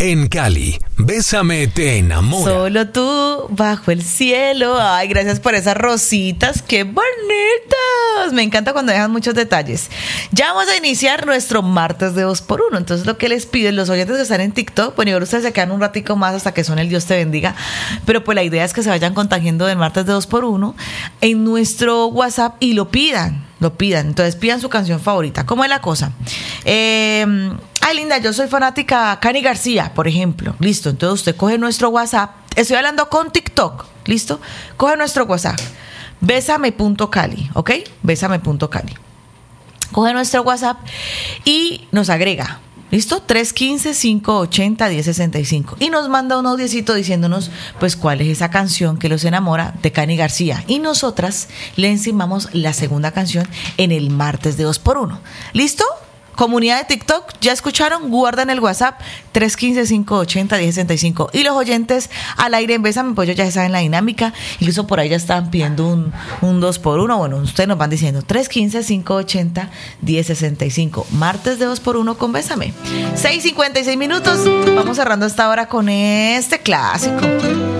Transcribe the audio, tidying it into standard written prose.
En Cali, Bésame te enamora. Solo tú, bajo el cielo. Ay, gracias por esas rositas, qué bonitas. Me encanta cuando dejan muchos detalles. Ya vamos a iniciar nuestro martes de 2x1. Entonces lo que les pido, los oyentes que están en TikTok, bueno, igual ustedes se quedan un ratico más hasta que suene el Dios te bendiga. Pero pues la idea es que se vayan contagiando del martes de 2x1 en nuestro WhatsApp y lo pidan. Entonces pidan su canción favorita. ¿Cómo es la cosa? Ay, linda, yo soy fanática Cani García, por ejemplo. Listo, entonces usted coge nuestro WhatsApp. Estoy hablando con TikTok, ¿listo? Coge nuestro WhatsApp, bésame.cali, ¿ok? Bésame.cali. Coge nuestro WhatsApp y nos agrega, ¿listo? 315-580-1065. Y nos manda un audiecito diciéndonos, pues, cuál es esa canción que los enamora de Cani García. Y nosotras le encimamos la segunda canción en el martes de 2x1. ¿Listo? Comunidad de TikTok, ¿ya escucharon? Guardan el WhatsApp 315-580-1065. Y los oyentes al aire en Bésame, pues ellos ya saben la dinámica. Incluso por ahí ya están pidiendo un 2x1. Bueno, ustedes nos van diciendo 315-580-1065. Martes de 2x1 con Bésame. 6:56 minutos. Vamos cerrando esta hora con este clásico.